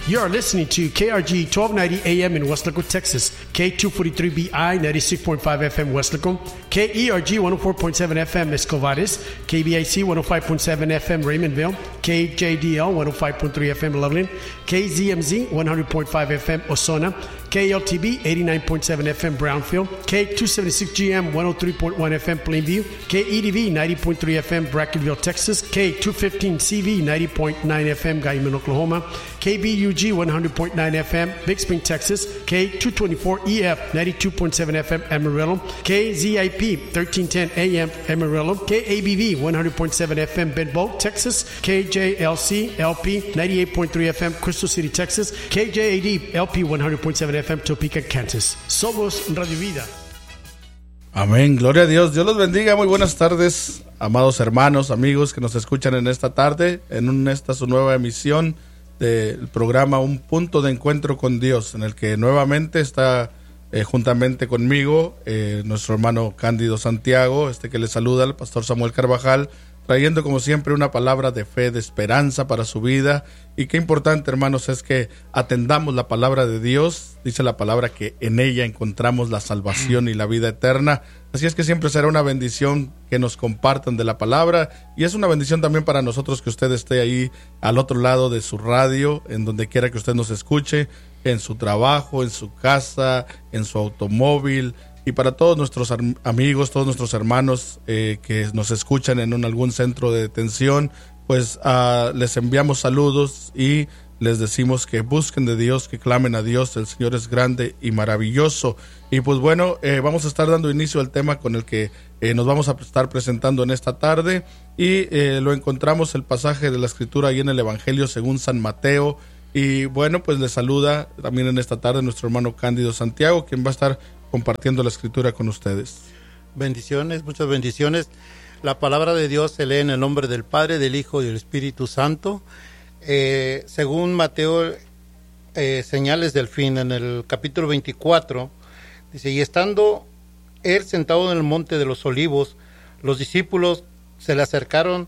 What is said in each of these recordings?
You are listening to KRG 1290 AM in Westlaco, Texas, K243BI 96.5 FM Westlaco, KERG 104.7 FM Escovares, KBIC 105.7 FM Raymondville, KJDL 105.3 FM Loveland, KZMZ 100.5 FM Osona, KLTB 89.7 FM Brownfield, K276GM 103.1 FM Plainview, KEDV 90.3 FM Brackenville, Texas, K215CV 90.9 FM Guyman, Oklahoma, KBUG 100.9 FM Big Spring, Texas, K224EF 92.7 FM Amarillo, KZIP 1310 AM Amarillo, KABV 100.7 FM Benbow, Texas, KJLC LP 98.3 FM Crystal City, Texas, KJAD LP 100.7 FM Topeka, Kansas. Somos Radio Vida. Amén, gloria a Dios. Dios los bendiga. Muy buenas tardes, amados hermanos, amigos que nos escuchan en esta tarde, en esta su nueva emisión del programa Un Punto de Encuentro con Dios, en el que nuevamente está juntamente conmigo nuestro hermano Cándido Santiago, que le saluda, el pastor Samuel Carvajal, trayendo como siempre una palabra de fe, de esperanza para su vida. Y qué importante, hermanos, es que atendamos la palabra de Dios. Dice la palabra que en ella encontramos la salvación y la vida eterna. Así es que siempre será una bendición que nos compartan de la palabra, y es una bendición también para nosotros que usted esté ahí al otro lado de su radio, en donde quiera que usted nos escuche, en su trabajo, en su casa, en su automóvil. Y para todos nuestros amigos, todos nuestros hermanos que nos escuchan en algún centro de detención, pues les enviamos saludos y les decimos que busquen de Dios, que clamen a Dios. El Señor es grande y maravilloso. Y pues bueno, vamos a estar dando inicio al tema con el que nos vamos a estar presentando en esta tarde. Y lo encontramos el pasaje de la Escritura ahí en el Evangelio según San Mateo. Y bueno, pues les saluda también en esta tarde nuestro hermano Cándido Santiago, quien va a estar compartiendo la Escritura con ustedes. Bendiciones, muchas bendiciones. La palabra de Dios se lee en el nombre del Padre, del Hijo y del Espíritu Santo. Según Mateo, señales del fin, en el capítulo 24, dice: y estando él sentado en el monte de los olivos, los discípulos se le acercaron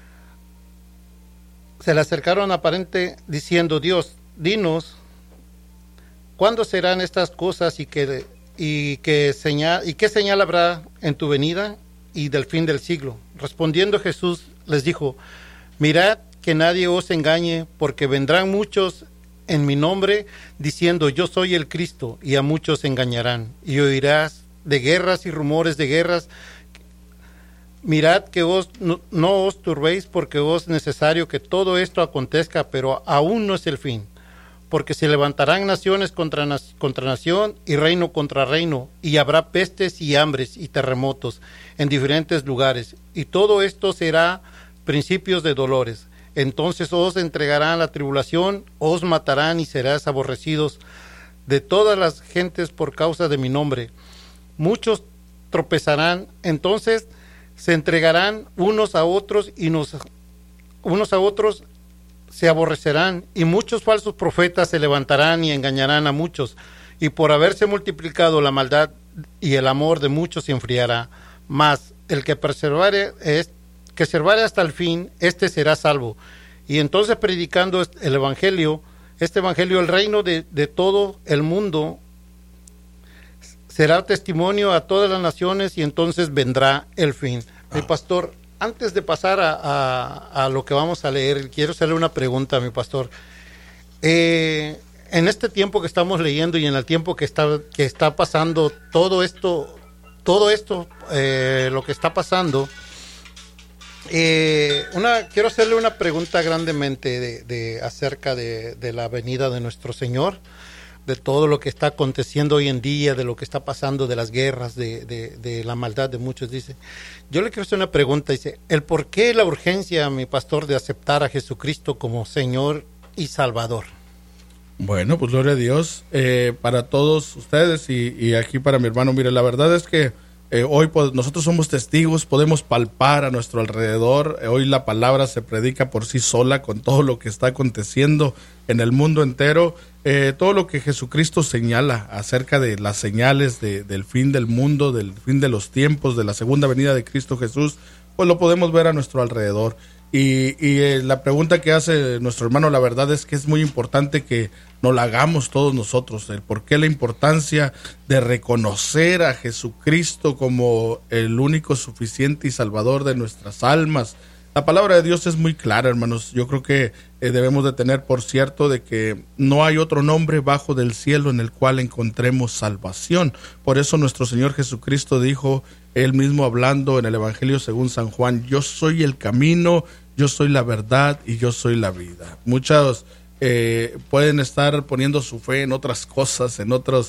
aparente diciendo: Dios, dinos, ¿cuándo serán estas cosas y qué señal habrá en tu venida y del fin del siglo? Respondiendo Jesús les dijo: mirad que nadie os engañe, porque vendrán muchos en mi nombre diciendo yo soy el Cristo, y a muchos engañarán, y oirás de guerras y rumores de guerras. Mirad que no os turbéis, porque os es necesario que todo esto acontezca, pero aún no es el fin. Porque se levantarán naciones contra nación y reino contra reino, y habrá pestes y hambres y terremotos en diferentes lugares, y todo esto será principios de dolores. Entonces os entregarán la tribulación, os matarán y serás aborrecidos de todas las gentes por causa de mi nombre. Muchos tropezarán, entonces se entregarán unos a otros y unos a otros se aborrecerán, y muchos falsos profetas se levantarán y engañarán a muchos, y por haberse multiplicado la maldad y el amor de muchos se enfriará. Mas el que persevere hasta el fin, este será salvo. Y entonces, predicando el evangelio, el reino de todo el mundo será testimonio a todas las naciones, y entonces vendrá el fin. Mi pastor, antes de pasar a lo que vamos a leer, quiero hacerle una pregunta a mi pastor. En este tiempo que estamos leyendo y en el tiempo que está pasando todo esto, lo que está pasando, quiero hacerle una pregunta grandemente acerca de la venida de nuestro Señor, de todo lo que está aconteciendo hoy en día, de lo que está pasando, de las guerras, de la maldad de muchos. Dice, yo le quiero hacer una pregunta, dice, ¿el por qué la urgencia, mi pastor, de aceptar a Jesucristo como Señor y Salvador? Bueno, pues gloria a Dios para todos ustedes y aquí para mi hermano. Mire, la verdad es que hoy pues, nosotros somos testigos, podemos palpar a nuestro alrededor. Hoy la palabra se predica por sí sola con todo lo que está aconteciendo en el mundo entero. Todo lo que Jesucristo señala acerca de las señales del fin del mundo, del fin de los tiempos, de la segunda venida de Cristo Jesús, pues lo podemos ver a nuestro alrededor. Y la pregunta que hace nuestro hermano, la verdad es que es muy importante que nos la hagamos todos nosotros. El por qué la importancia de reconocer a Jesucristo como el único suficiente y salvador de nuestras almas. La palabra de Dios es muy clara, hermanos. Yo creo que debemos de tener por cierto de que no hay otro nombre bajo del cielo en el cual encontremos salvación. Por eso nuestro Señor Jesucristo dijo, él mismo hablando en el Evangelio según San Juan, yo soy el camino, yo soy la verdad y yo soy la vida. Muchos pueden estar poniendo su fe en otras cosas, en otros,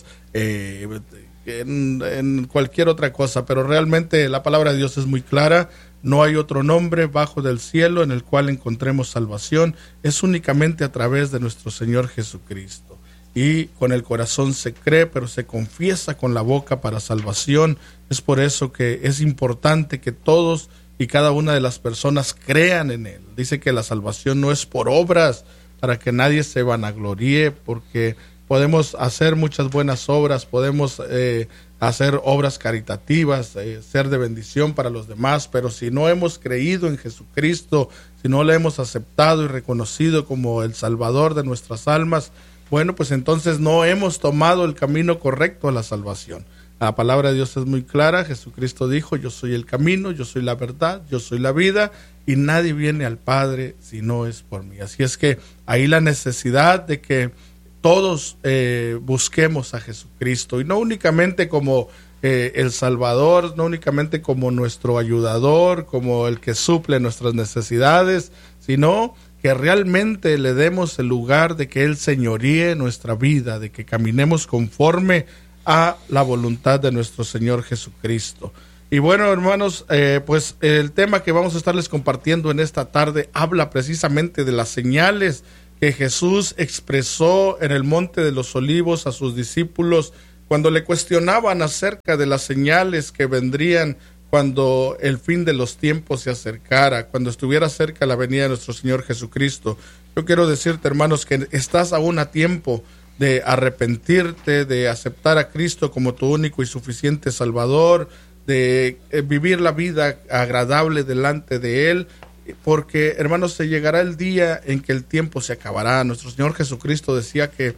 en cualquier otra cosa, pero realmente la palabra de Dios es muy clara. No hay otro nombre bajo del cielo en el cual encontremos salvación. Es únicamente a través de nuestro Señor Jesucristo. Y con el corazón se cree, pero se confiesa con la boca para salvación. Es por eso que es importante que todos y cada una de las personas crean en Él. Dice que la salvación no es por obras, para que nadie se vanagloríe, porque podemos hacer muchas buenas obras, podemos hacer obras caritativas, ser de bendición para los demás, pero si no hemos creído en Jesucristo, si no le hemos aceptado y reconocido como el Salvador de nuestras almas, bueno, pues entonces no hemos tomado el camino correcto a la salvación. La palabra de Dios es muy clara. Jesucristo dijo, yo soy el camino, yo soy la verdad, yo soy la vida, y nadie viene al Padre si no es por mí. Así es que ahí la necesidad de que todos busquemos a Jesucristo, y no únicamente como el Salvador, no únicamente como nuestro ayudador, como el que suple nuestras necesidades, sino que realmente le demos el lugar de que Él señoríe nuestra vida, de que caminemos conforme a la voluntad de nuestro Señor Jesucristo. Y bueno, hermanos, pues el tema que vamos a estarles compartiendo en esta tarde habla precisamente de las señales que Jesús expresó en el Monte de los Olivos a sus discípulos cuando le cuestionaban acerca de las señales que vendrían cuando el fin de los tiempos se acercara, cuando estuviera cerca la venida de nuestro Señor Jesucristo. Yo quiero decirte, hermanos, que estás aún a tiempo de arrepentirte, de aceptar a Cristo como tu único y suficiente Salvador, de vivir la vida agradable delante de Él, porque, hermanos, se llegará el día en que el tiempo se acabará. Nuestro Señor Jesucristo decía que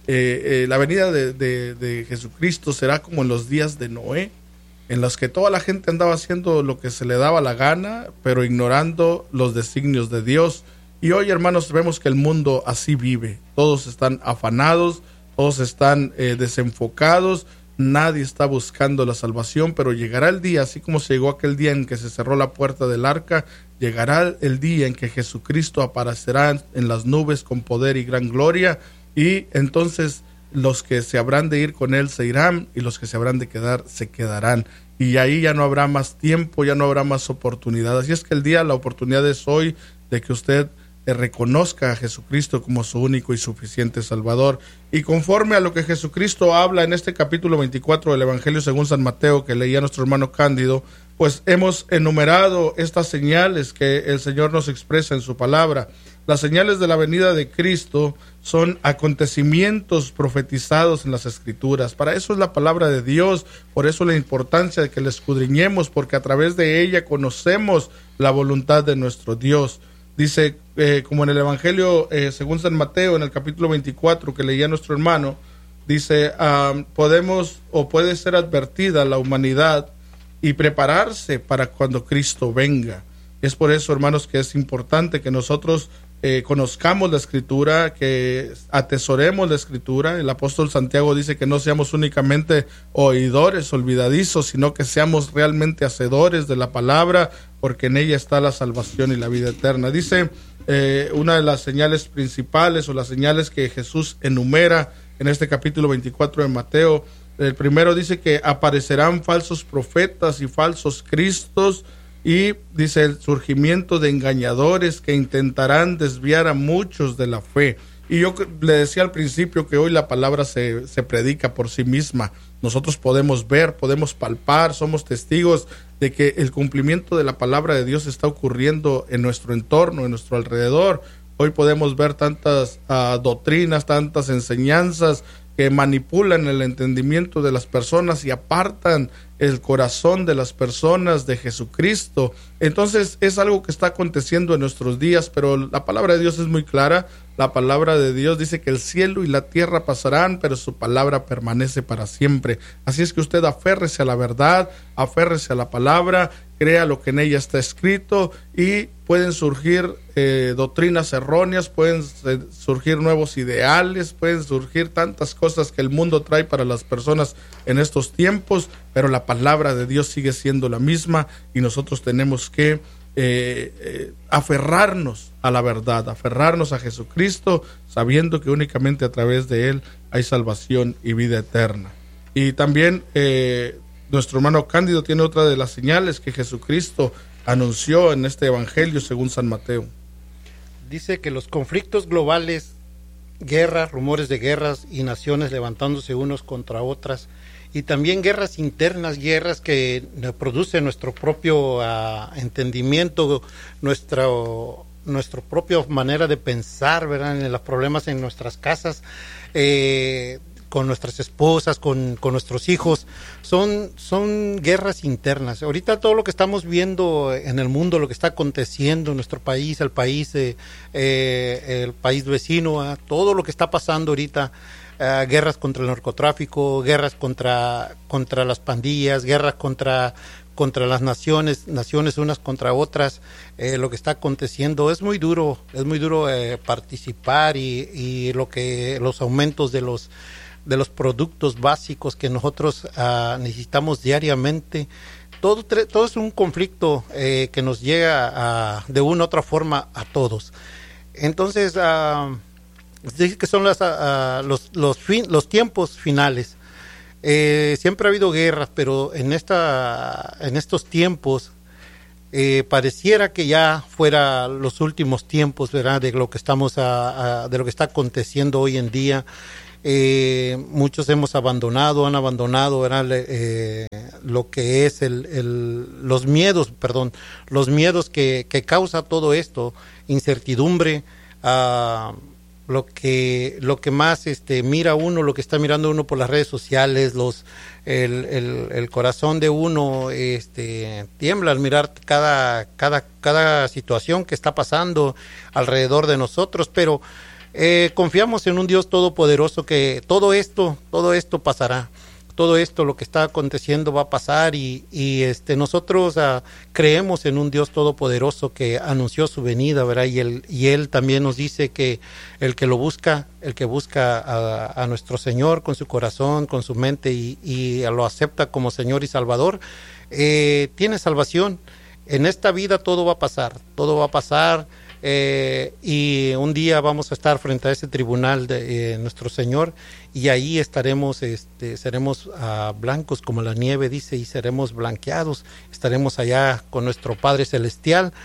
la venida de Jesucristo será como en los días de Noé, en los que toda la gente andaba haciendo lo que se le daba la gana, pero ignorando los designios de Dios. Y hoy, hermanos, vemos que el mundo así vive. Todos están afanados, todos están desenfocados, nadie está buscando la salvación, pero llegará el día, así como se llegó aquel día en que se cerró la puerta del arca, llegará el día en que Jesucristo aparecerá en las nubes con poder y gran gloria, y entonces los que se habrán de ir con Él se irán, y los que se habrán de quedar se quedarán. Y ahí ya no habrá más tiempo, ya no habrá más oportunidad. Así es que la oportunidad es hoy de que usted reconozca a Jesucristo como su único y suficiente Salvador. Y conforme a lo que Jesucristo habla en este capítulo 24 del Evangelio según San Mateo, que leía nuestro hermano Cándido, pues hemos enumerado estas señales que el Señor nos expresa en su palabra. Las señales de la venida de Cristo son acontecimientos profetizados en las Escrituras. Para eso es la palabra de Dios, por eso la importancia de que la escudriñemos, porque a través de ella conocemos la voluntad de nuestro Dios. Dice, como en el Evangelio según San Mateo, en el capítulo 24 que leía nuestro hermano, dice, puede ser advertida la humanidad y prepararse para cuando Cristo venga. Es por eso, hermanos, que es importante que nosotros conozcamos la Escritura, que atesoremos la Escritura. El apóstol Santiago dice que no seamos únicamente oidores olvidadizos, sino que seamos realmente hacedores de la palabra, porque en ella está la salvación y la vida eterna. Dice una de las señales principales o las señales que Jesús enumera en este capítulo 24 de Mateo. El primero dice que aparecerán falsos profetas y falsos cristos, y dice el surgimiento de engañadores que intentarán desviar a muchos de la fe. Y yo le decía al principio que hoy la palabra se predica por sí misma. Nosotros podemos ver, podemos palpar, somos testigos de que el cumplimiento de la palabra de Dios está ocurriendo en nuestro entorno, en nuestro alrededor. Hoy podemos ver tantas doctrinas, tantas enseñanzas que manipulan el entendimiento de las personas y apartan el corazón de las personas de Jesucristo. Entonces es algo que está aconteciendo en nuestros días, pero la palabra de Dios es muy clara. La palabra de Dios dice que el cielo y la tierra pasarán, pero su palabra permanece para siempre. Así es que usted aférrese a la verdad, aférrese a la palabra, crea lo que en ella está escrito, y pueden surgir doctrinas erróneas, pueden surgir nuevos ideales, pueden surgir tantas cosas que el mundo trae para las personas en estos tiempos, pero la palabra de Dios sigue siendo la misma, y nosotros tenemos que aferrarnos a la verdad, aferrarnos a Jesucristo, sabiendo que únicamente a través de Él hay salvación y vida eterna. Y también nuestro hermano Cándido tiene otra de las señales que Jesucristo anunció en este evangelio según San Mateo. Dice que los conflictos globales, guerras, rumores de guerras y naciones levantándose unos contra otras, y también guerras internas, guerras que produce nuestro propio entendimiento, nuestra propia manera de pensar, ¿verdad?, en los problemas en nuestras casas, con nuestras esposas, con nuestros hijos. Son guerras internas. Ahorita todo lo que estamos viendo en el mundo, lo que está aconteciendo en nuestro país, el país vecino, todo lo que está pasando ahorita, guerras contra el narcotráfico, guerras contra las pandillas, guerras contra las naciones unas contra otras, lo que está aconteciendo es muy duro participar, y los aumentos de los productos básicos que nosotros necesitamos diariamente, todo es un conflicto que nos llega de una u otra forma a todos. Entonces dice que son los tiempos finales. Siempre ha habido guerras, pero en estos tiempos pareciera que ya fuera los últimos tiempos, ¿verdad?, de lo que de lo que está aconteciendo hoy en día. Muchos han abandonado, ¿verdad?, lo que es los miedos que causa todo esto, incertidumbre, lo que más mira uno, lo que está mirando uno por las redes sociales, el corazón de uno tiembla al mirar cada situación que está pasando alrededor de nosotros, pero confiamos en un Dios todopoderoso, que todo esto pasará. Todo esto, lo que está aconteciendo, va a pasar, y nosotros creemos en un Dios todopoderoso que anunció su venida, ¿verdad? Y él también nos dice que el que busca a nuestro Señor con su corazón, con su mente, y lo acepta como Señor y Salvador, tiene salvación. En esta vida todo va a pasar. Y un día vamos a estar frente a ese tribunal de nuestro Señor, y ahí seremos blancos como la nieve, dice, y seremos blanqueados, estaremos allá con nuestro Padre Celestial.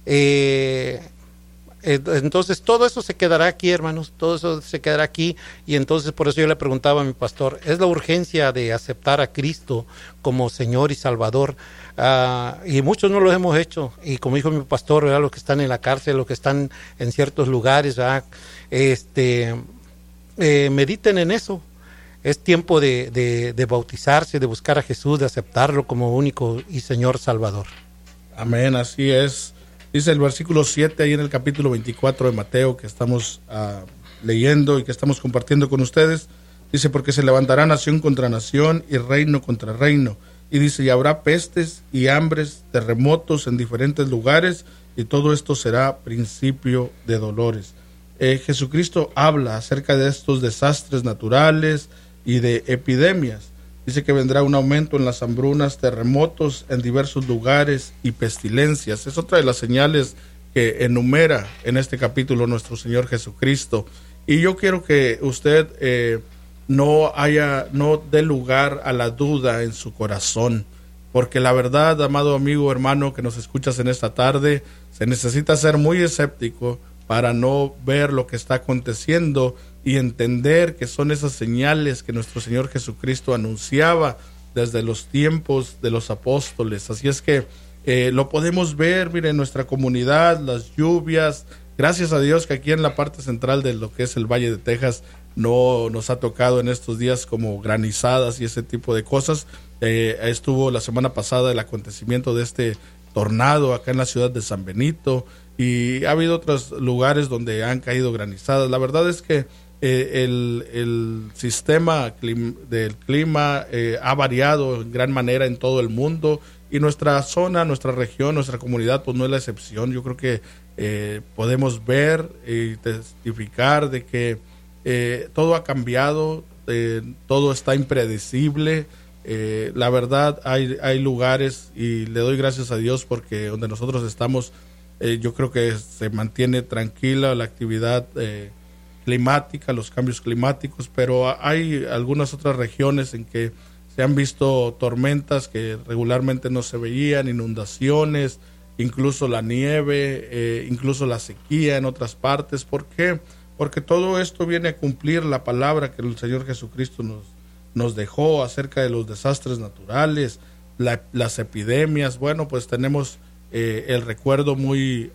Entonces todo eso se quedará aquí, hermanos, todo eso se quedará aquí. Y entonces por eso yo le preguntaba a mi pastor, es la urgencia de aceptar a Cristo como Señor y Salvador. Y muchos no lo hemos hecho, y como dijo mi pastor, ¿verdad?, los que están en la cárcel, los que están en ciertos lugares, ¿verdad?, mediten en eso. Es tiempo de bautizarse, de buscar a Jesús, de aceptarlo como único y Señor Salvador. Amén, así es. Dice el versículo 7 ahí en el capítulo 24 de Mateo, que estamos leyendo y que estamos compartiendo con ustedes. Dice, porque se levantará nación contra nación y reino contra reino. Y dice, y habrá pestes y hambres, terremotos en diferentes lugares, y todo esto será principio de dolores. Jesucristo habla acerca de estos desastres naturales y de epidemias. Dice que vendrá un aumento en las hambrunas, terremotos en diversos lugares y pestilencias. Es otra de las señales que enumera en este capítulo nuestro Señor Jesucristo. Y yo quiero que usted no dé lugar a la duda en su corazón, porque la verdad, amado amigo, hermano que nos escuchas en esta tarde, se necesita ser muy escéptico para no ver lo que está aconteciendo y entender que son esas señales que nuestro Señor Jesucristo anunciaba desde los tiempos de los apóstoles. Así es que lo podemos ver, miren, en nuestra comunidad, las lluvias, gracias a Dios que aquí en la parte central de lo que es el Valle de Texas no nos ha tocado en estos días como granizadas y ese tipo de cosas. Estuvo la semana pasada el acontecimiento de este tornado acá en la ciudad de San Benito, y ha habido otros lugares donde han caído granizadas. La verdad es que el sistema del clima ha variado en gran manera en todo el mundo, y nuestra zona, nuestra región, nuestra comunidad pues no es la excepción. Yo creo que podemos ver y testificar de que todo ha cambiado, todo está impredecible. La verdad, hay lugares, y le doy gracias a Dios porque donde nosotros estamos, yo creo que se mantiene tranquila la actividad climática, los cambios climáticos, pero hay algunas otras regiones en que se han visto tormentas que regularmente no se veían, inundaciones, incluso la nieve, incluso la sequía en otras partes. ¿Por qué? Porque todo esto viene a cumplir la palabra que el Señor Jesucristo nos dejó acerca de los desastres naturales, las epidemias. Bueno, pues tenemos el recuerdo muy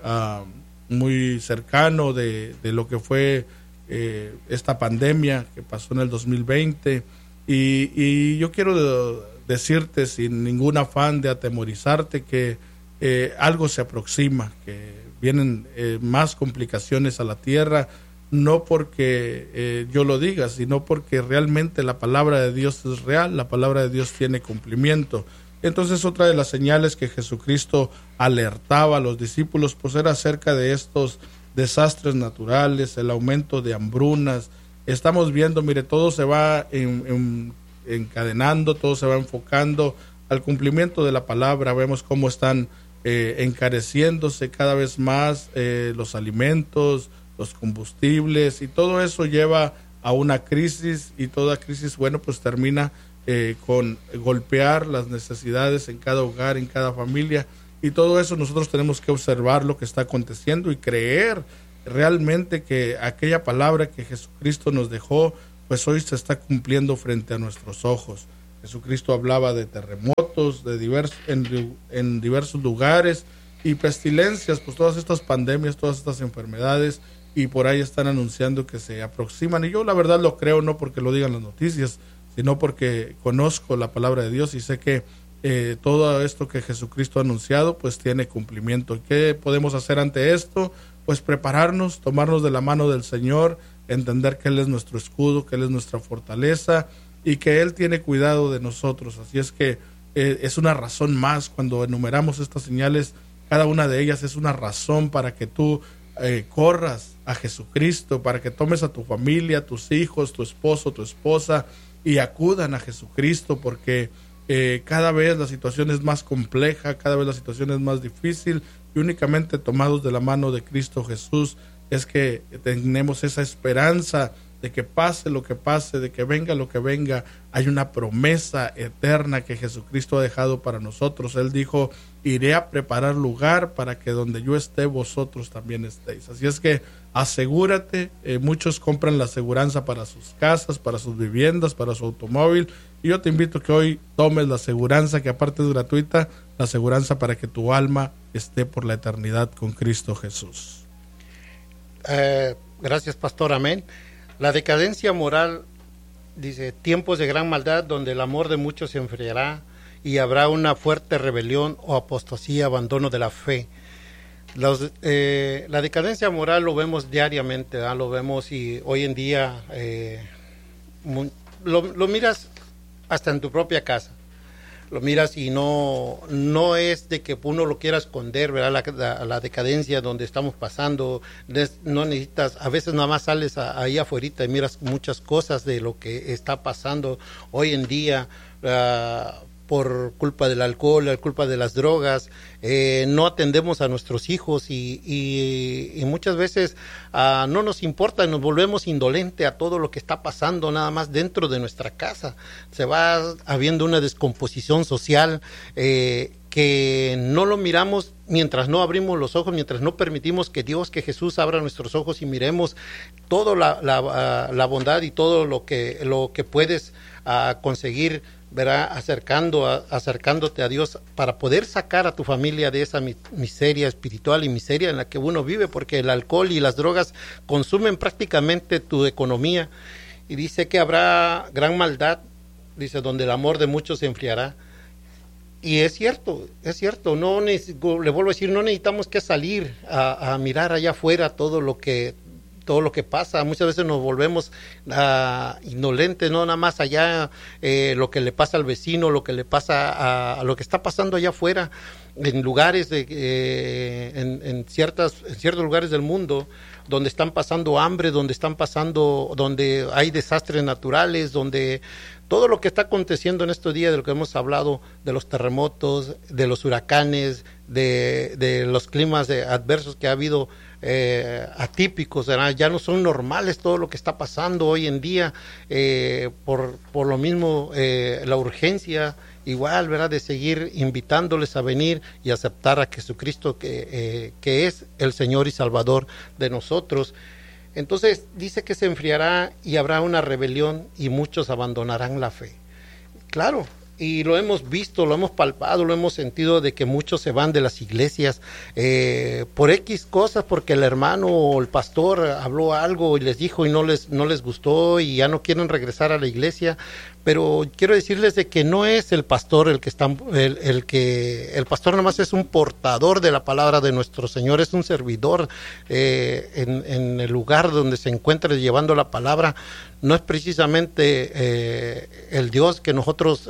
cercano de lo que fue esta pandemia que pasó en el 2020, y yo quiero decirte sin ningún afán de atemorizarte que algo se aproxima, que vienen más complicaciones a la tierra, no porque yo lo diga, sino porque realmente la palabra de Dios es real, la palabra de Dios tiene cumplimiento. Entonces, otra de las señales que Jesucristo alertaba a los discípulos pues era acerca de estos desastres naturales, el aumento de hambrunas. Estamos viendo, mire, todo se va encadenando, todo se va enfocando al cumplimiento de la palabra. Vemos cómo están encareciéndose cada vez más los alimentos, los combustibles, y todo eso lleva a una crisis, y toda crisis, bueno, pues termina con golpear las necesidades en cada hogar, en cada familia. Y todo eso nosotros tenemos que observar lo que está aconteciendo y creer realmente que aquella palabra que Jesucristo nos dejó, pues hoy se está cumpliendo frente a nuestros ojos. Jesucristo hablaba de terremotos en diversos lugares, y pestilencias, pues todas estas pandemias, todas estas enfermedades, y por ahí están anunciando que se aproximan. Y yo la verdad lo creo, no porque lo digan las noticias, sino porque conozco la palabra de Dios y sé que todo esto que Jesucristo ha anunciado pues tiene cumplimiento. ¿Qué podemos hacer ante esto? Pues prepararnos, tomarnos de la mano del Señor, entender que Él es nuestro escudo, que Él es nuestra fortaleza y que Él tiene cuidado de nosotros. Así es que es una razón más cuando enumeramos estas señales. Cada una de ellas es una razón para que tú corras a Jesucristo, para que tomes a tu familia, tus hijos, tu esposo, tu esposa, y acudan a Jesucristo, porque cada vez la situación es más compleja, cada vez la situación es más difícil, y únicamente tomados de la mano de Cristo Jesús es que tenemos esa esperanza de que pase lo que pase, de que venga lo que venga. Hay una promesa eterna que Jesucristo ha dejado para nosotros. Él dijo: iré a preparar lugar para que donde yo esté, vosotros también estéis. Así es que asegúrate. Muchos compran la aseguranza para sus casas, para sus viviendas, para su automóvil, y yo te invito a que hoy tomes la aseguranza, que aparte es gratuita, la aseguranza para que tu alma esté por la eternidad con Cristo Jesús. Gracias, pastor. Amén. La decadencia moral, dice: tiempos de gran maldad donde el amor de muchos se enfriará y habrá una fuerte rebelión o apostasía, abandono de la fe. La decadencia moral lo vemos diariamente, ¿verdad? Lo vemos, y hoy en día lo miras hasta en tu propia casa. Lo miras y no es de que uno lo quiera esconder, ¿verdad? La decadencia donde estamos pasando. No necesitas, a veces nada más sales ahí afuera y miras muchas cosas de lo que está pasando hoy en día, por culpa del alcohol, por culpa de las drogas. No atendemos a nuestros hijos y muchas veces no nos importa, nos volvemos indolentes a todo lo que está pasando nada más dentro de nuestra casa. Se va habiendo una descomposición social que no lo miramos mientras no abrimos los ojos, mientras no permitimos que Dios, que Jesús abra nuestros ojos y miremos toda la bondad y todo lo que puedes conseguir verá, acercándote a Dios para poder sacar a tu familia de esa miseria espiritual y miseria en la que uno vive, porque el alcohol y las drogas consumen prácticamente tu economía. Y dice que habrá gran maldad, dice, donde el amor de muchos se enfriará. Y es cierto, no le vuelvo a decir, no necesitamos que salir a mirar allá afuera todo lo que pasa. Muchas veces nos volvemos indolentes, no nada más allá lo que le pasa al vecino, lo que le pasa a lo que está pasando allá afuera, en lugares en ciertos lugares del mundo donde están pasando hambre, donde hay desastres naturales, donde todo lo que está aconteciendo en estos días, de lo que hemos hablado, de los terremotos, de los huracanes, de los climas adversos que ha habido, atípicos, ¿verdad? Ya no son normales todo lo que está pasando hoy en día, por lo mismo la urgencia igual, ¿verdad?, de seguir invitándoles a venir y aceptar a Jesucristo que es el Señor y Salvador de nosotros. Entonces dice que se enfriará y habrá una rebelión y muchos abandonarán la fe. Claro, y lo hemos visto, lo hemos palpado, lo hemos sentido, de que muchos se van de las iglesias por X cosas, porque el hermano o el pastor habló algo y les dijo y no les gustó y ya no quieren regresar a la iglesia. Pero quiero decirles de que no es el pastor el pastor nomás es un portador de la palabra de nuestro Señor, es un servidor en el lugar donde se encuentra llevando la palabra. No es precisamente el Dios que nosotros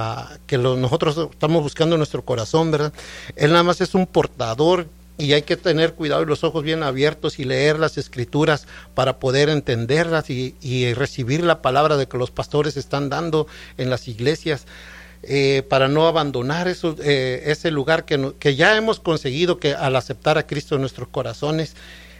estamos buscando en nuestro corazón, ¿verdad? Él nada más es un portador. Y hay que tener cuidado y los ojos bien abiertos y leer las escrituras para poder entenderlas y recibir la palabra de que los pastores están dando en las iglesias, para no abandonar ese lugar que ya hemos conseguido, que al aceptar a Cristo en nuestros corazones.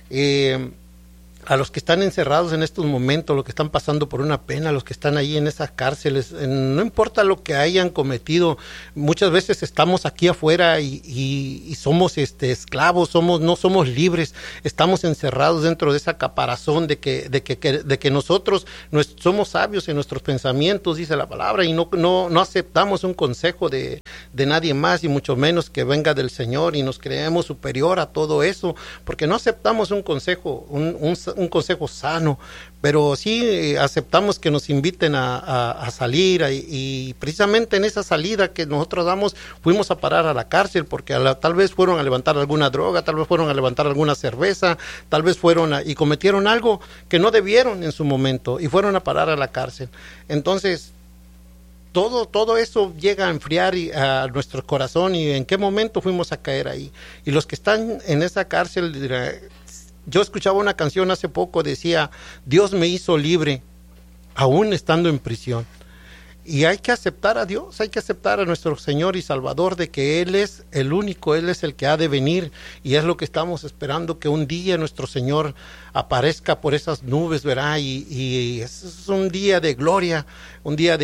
A los que están encerrados en estos momentos, los que están pasando por una pena, los que están ahí en esas cárceles, no importa lo que hayan cometido, muchas veces estamos aquí afuera y somos esclavos, no somos libres, estamos encerrados dentro de esa caparazón de que nosotros somos sabios en nuestros pensamientos, dice la palabra, y no aceptamos un consejo de nadie más, y mucho menos que venga del Señor, y nos creemos superior a todo eso, porque no aceptamos un consejo, un consejo sano, pero sí aceptamos que nos inviten a salir, y precisamente en esa salida que nosotros damos fuimos a parar a la cárcel, porque tal vez fueron a levantar alguna droga, tal vez fueron a levantar alguna cerveza, tal vez fueron y cometieron algo que no debieron en su momento y fueron a parar a la cárcel. Entonces todo eso llega a enfriar a nuestro corazón, y en qué momento fuimos a caer ahí. Y los que están en esa cárcel, yo escuchaba una canción hace poco, decía: Dios me hizo libre, aún estando en prisión. Y hay que aceptar a Dios, hay que aceptar a nuestro Señor y Salvador, de que Él es el único, Él es el que ha de venir, y es lo que estamos esperando, que un día nuestro Señor aparezca por esas nubes, ¿verdad? Y es un día de gloria, un día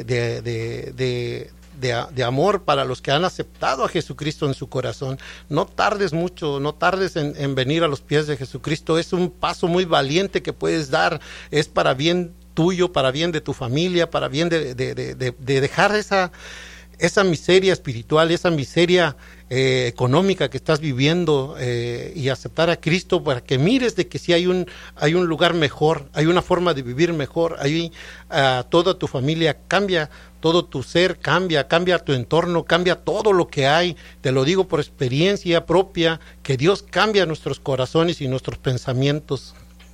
de amor para los que han aceptado a Jesucristo en su corazón. No tardes mucho, no tardes en venir a los pies de Jesucristo. Es un paso muy valiente que puedes dar, es para bien tuyo, para bien de tu familia, para bien de dejar esa miseria espiritual, esa miseria económica que estás viviendo, y aceptar a Cristo, para que mires de que sí hay un lugar mejor, hay una forma de vivir mejor, toda tu familia cambia, todo tu ser cambia tu entorno, cambia todo lo que hay. Te lo digo por experiencia propia, que Dios cambia nuestros corazones y nuestros pensamientos.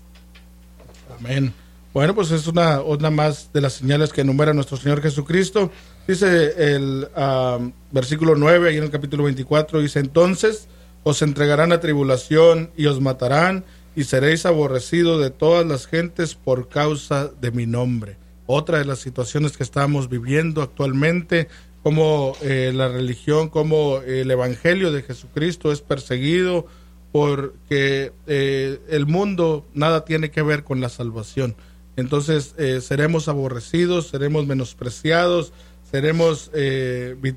Amén. Bueno, pues es una más de las señales que enumera nuestro Señor Jesucristo. Dice el versículo 9, ahí en el capítulo 24, dice: entonces os entregarán a tribulación y os matarán, y seréis aborrecidos de todas las gentes por causa de mi nombre. Otra de las situaciones que estamos viviendo actualmente, como la religión, como el evangelio de Jesucristo es perseguido, porque el mundo nada tiene que ver con la salvación. Entonces seremos aborrecidos, seremos menospreciados, seremos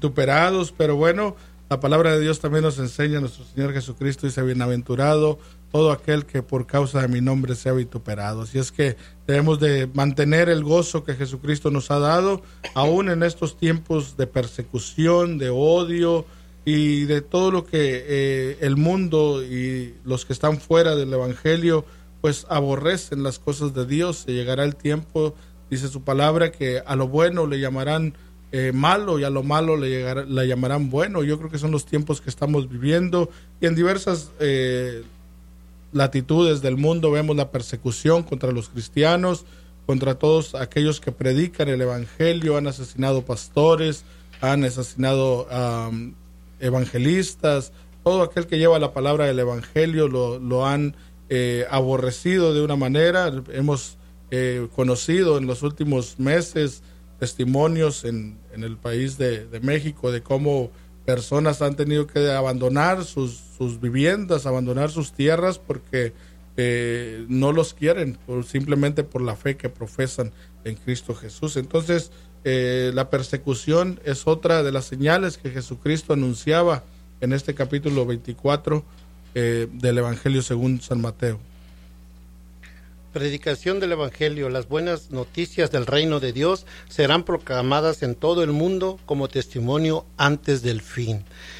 vituperados, pero bueno, la palabra de Dios también nos enseña, nuestro Señor Jesucristo dice: bienaventurado todo aquel que por causa de mi nombre sea vituperado. Así es que debemos de mantener el gozo que Jesucristo nos ha dado, aún en estos tiempos de persecución, de odio y de todo lo que el mundo y los que están fuera del Evangelio pues aborrecen las cosas de Dios. Se llegará el tiempo, dice su palabra, que a lo bueno le llamarán malo y a lo malo le llamarán bueno. Yo creo que son los tiempos que estamos viviendo, y en diversas latitudes del mundo vemos la persecución contra los cristianos, contra todos aquellos que predican el Evangelio. Han asesinado pastores, han asesinado evangelistas, todo aquel que lleva la palabra del Evangelio lo han aborrecido de una manera. Hemos conocido en los últimos meses testimonios en el país de México de cómo personas han tenido que abandonar sus viviendas, abandonar sus tierras porque no los quieren, simplemente por la fe que profesan en Cristo Jesús. Entonces la persecución es otra de las señales que Jesucristo anunciaba en este capítulo 24 del Evangelio según San Mateo. Predicación del Evangelio. Las buenas noticias del reino de Dios serán proclamadas en todo el mundo como testimonio antes del fin.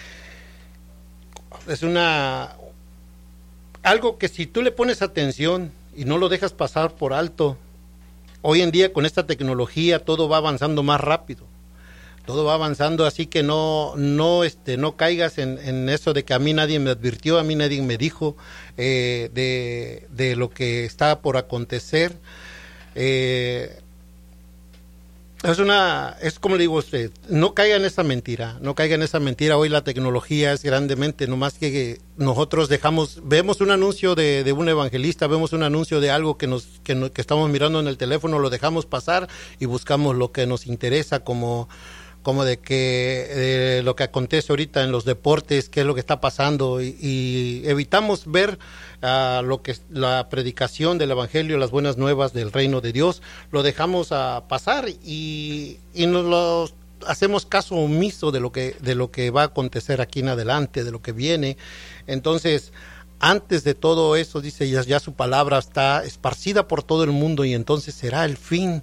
Es algo que si tú le pones atención y no lo dejas pasar por alto, hoy en día con esta tecnología todo va avanzando más rápido. Todo va avanzando, así que no caigas en eso de que a mí nadie me advirtió, a mí nadie me dijo de lo que está por acontecer. Es como le digo a usted, no caiga en esa mentira, Hoy la tecnología es grandemente, nomás que nosotros vemos un anuncio de un evangelista, vemos un anuncio de algo que estamos mirando en el teléfono, lo dejamos pasar y buscamos lo que nos interesa, como de lo que acontece ahorita en los deportes, qué es lo que está pasando, y evitamos ver lo que es la predicación del Evangelio, las buenas nuevas del reino de Dios. Lo dejamos pasar y nos hacemos caso omiso de lo que va a acontecer aquí en adelante, de lo que viene. Entonces, antes de todo eso, dice, ya su palabra está esparcida por todo el mundo, y entonces será el fin.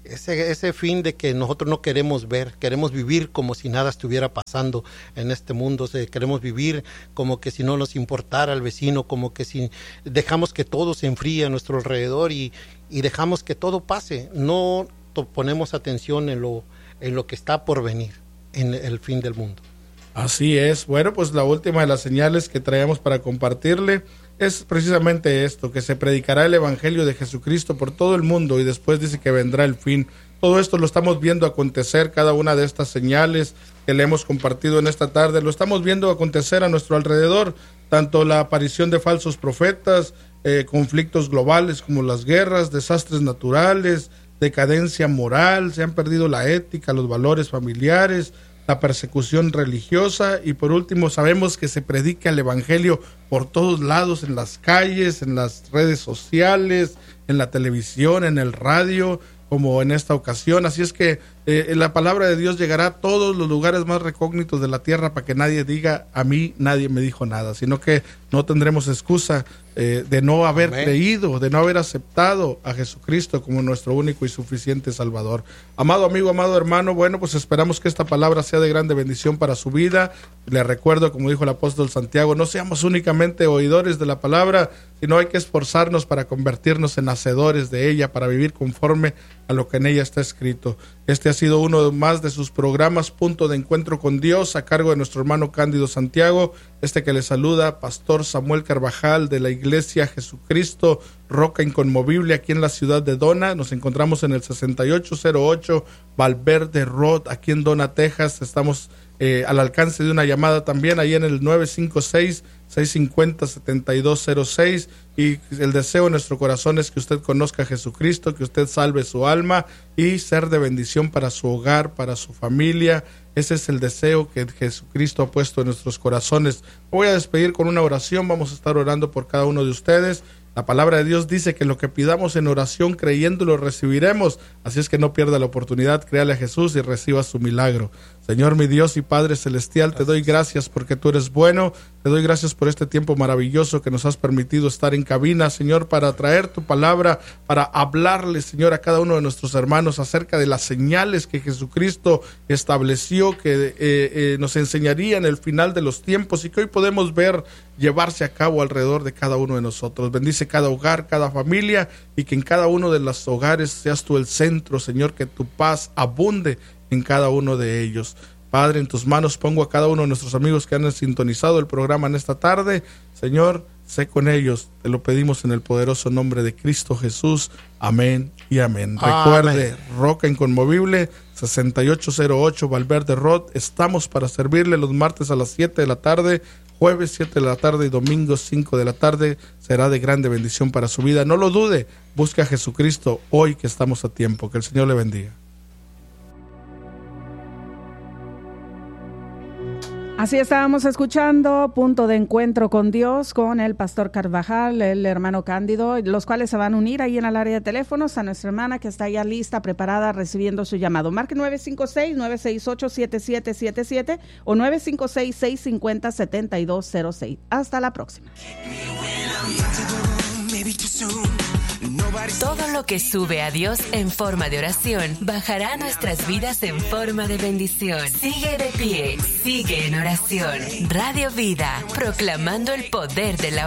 Ese fin de que nosotros no queremos ver, queremos vivir como si nada estuviera pasando en este mundo, queremos vivir como que si no nos importara el vecino, como que si dejamos que todo se enfríe a nuestro alrededor y dejamos que todo pase, no ponemos atención en lo que está por venir, en el fin del mundo. Así es. Bueno, pues la última de las señales que traemos para compartirle es precisamente esto, que se predicará el Evangelio de Jesucristo por todo el mundo, y después dice que vendrá el fin. Todo esto lo estamos viendo acontecer, cada una de estas señales que le hemos compartido en esta tarde, lo estamos viendo acontecer a nuestro alrededor, tanto la aparición de falsos profetas, conflictos globales como las guerras, desastres naturales, decadencia moral, se han perdido la ética, los valores familiares, la persecución religiosa, y por último sabemos que se predica el Evangelio por todos lados, en las calles, en las redes sociales, en la televisión, en el radio, como en esta ocasión. Así es que la palabra de Dios llegará a todos los lugares más recógnitos de la tierra, para que nadie diga, a mí nadie me dijo nada, sino que no tendremos excusa de no haber creído, de no haber aceptado a Jesucristo como nuestro único y suficiente Salvador. Amado amigo, amado hermano, bueno, pues esperamos que esta palabra sea de grande bendición para su vida. Le recuerdo, como dijo el apóstol Santiago, no seamos únicamente oidores de la palabra, sino hay que esforzarnos para convertirnos en hacedores de ella, para vivir conforme a lo que en ella está escrito. Este ha sido uno más de sus programas, Punto de Encuentro con Dios, a cargo de nuestro hermano Cándido Santiago. Que le saluda, Pastor Samuel Carvajal, de la Iglesia Jesucristo Roca Inconmovible, aquí en la ciudad de Dona. Nos encontramos en el 6808 Valverde Road, aquí en Dona, Texas. Estamos al alcance de una llamada también, ahí en el 956-650-7206. Y el deseo en nuestro corazón es que usted conozca a Jesucristo, que usted salve su alma y ser de bendición para su hogar, para su familia. Ese es el deseo que Jesucristo ha puesto en nuestros corazones. Me voy a despedir con una oración. Vamos a estar orando por cada uno de ustedes. La palabra de Dios dice que lo que pidamos en oración, creyendo, lo recibiremos. Así es que no pierda la oportunidad, créale a Jesús y reciba su milagro. Señor, mi Dios y Padre Celestial, te doy gracias porque tú eres bueno. Te doy gracias por este tiempo maravilloso que nos has permitido estar en cabina, Señor, para traer tu palabra, para hablarle, Señor, a cada uno de nuestros hermanos acerca de las señales que Jesucristo estableció, que nos enseñaría en el final de los tiempos y que hoy podemos ver llevarse a cabo alrededor de cada uno de nosotros. Bendice cada hogar, cada familia, y que en cada uno de los hogares seas tú el centro, Señor, que tu paz abunde en cada uno de ellos. Padre, en tus manos pongo a cada uno de nuestros amigos que han sintonizado el programa en esta tarde. Señor, sé con ellos. Te lo pedimos en el poderoso nombre de Cristo Jesús. Amén y amén. Recuerde, Roca Inconmovible, 6808 Valverde Road. Estamos para servirle los martes a las 7 de la tarde, jueves 7 de la tarde y domingos 5 de la tarde. Será de grande bendición para su vida. No lo dude, busque a Jesucristo hoy que estamos a tiempo. Que el Señor le bendiga. Así estábamos escuchando Punto de Encuentro con Dios con el pastor Carvajal, el hermano Cándido, los cuales se van a unir ahí en el área de teléfonos a nuestra hermana que está ya lista, preparada, recibiendo su llamado. Marque 956-968-7777 o 956-650-7206. Hasta la próxima. Todo lo que sube a Dios en forma de oración bajará a nuestras vidas en forma de bendición. Sigue de pie, sigue en oración. Radio Vida, proclamando el poder de la